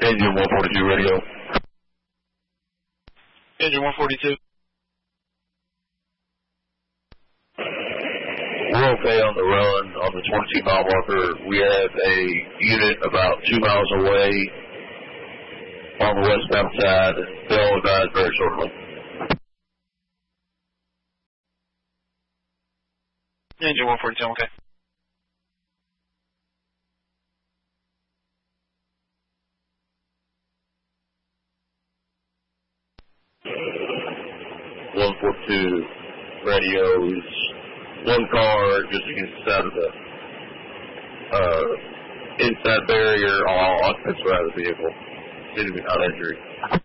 Engine 142 radio. Engine 142. We're okay on the run on the 22-mile marker. We have a unit about 2 miles away on the westbound side. They'll advise very shortly. Engine 142, okay. Radios. One car just inside of the inside barrier. All occupants were out of the vehicle. Didn't even have injury.